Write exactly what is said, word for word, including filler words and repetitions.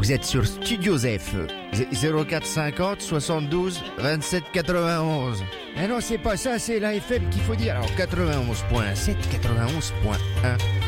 Vous êtes sur Studio F E. zéro quatre cinquante soixante-douze vingt-sept quatre-vingt-onze. Ah non, c'est pas ça, c'est la F M qu'il faut dire. Alors quatre-vingt-onze point sept, quatre-vingt-onze point un.